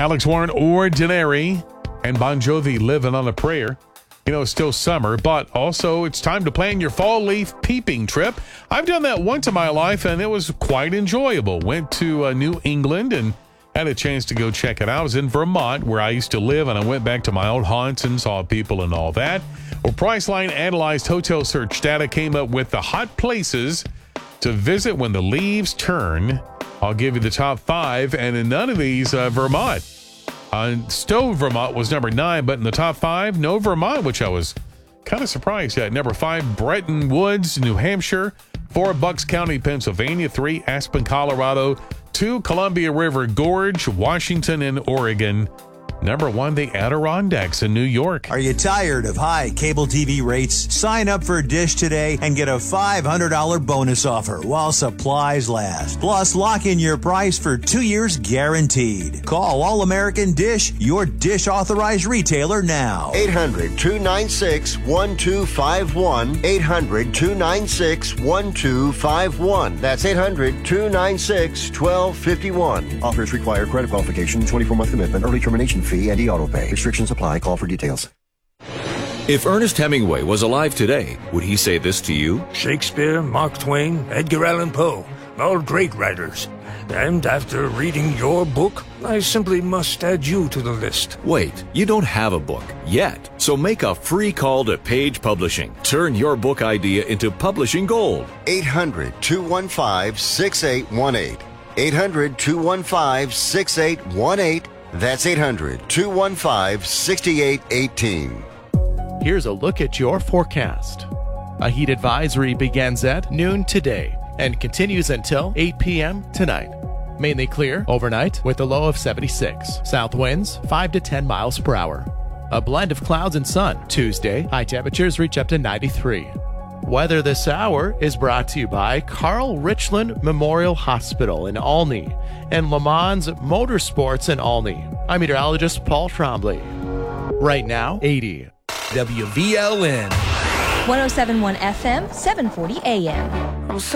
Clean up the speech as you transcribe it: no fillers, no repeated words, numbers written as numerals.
Alex Warren, Ordinary, and Bon Jovi, Living on a Prayer. You know, it's still summer, but also it's time to plan your fall leaf peeping trip. I've done that once in my life, and it was quite enjoyable. Went to New England and had a chance to go check it out. I was in Vermont, where I used to live, and I went back to my old haunts and saw people and all that. Well, Priceline analyzed hotel search data, came up with the hot places to visit when the leaves turn. I'll give you the top 5, and in none of these, Vermont. Stowe, Vermont was number 9, but in the top 5, no Vermont, which I was kind of surprised at. Number 5, Bretton Woods, New Hampshire. 4, Bucks County, Pennsylvania. 3, Aspen, Colorado. 2, Columbia River Gorge, Washington, and Oregon. Number 1, the Adirondacks in New York. Are you tired of high cable TV rates? Sign up for Dish today and get a $500 bonus offer while supplies last. Plus, lock in your price for 2 years guaranteed. Call All American Dish, your Dish authorized retailer now. 800-296-1251. 800-296-1251. That's 800-296-1251. Offers require credit qualification, 24-month commitment, early termination fee, and e-auto pay. Restrictions apply. Call for details. If Ernest Hemingway was alive today, would he say this to you? Shakespeare, Mark Twain, Edgar Allan Poe, all great writers. And after reading your book, I simply must add you to the list. Wait, you don't have a book yet. So make a free call to Page Publishing. Turn your book idea into publishing gold. 800-215-6818. 800-215-6818. That's 800-215-6818. Here's a look at your forecast. A heat advisory begins at noon today and continues until 8 p.m. tonight. Mainly clear overnight with a low of 76. South winds 5 to 10 miles per hour. A blend of clouds and sun. Tuesday, high temperatures reach up to 93. Weather this hour is brought to you by Carl Richland Memorial Hospital in Olney and Le Mans Motorsports in Olney. I'm meteorologist Paul Trombley. Right now, 80. WVLN 107.1 FM, 740 AM.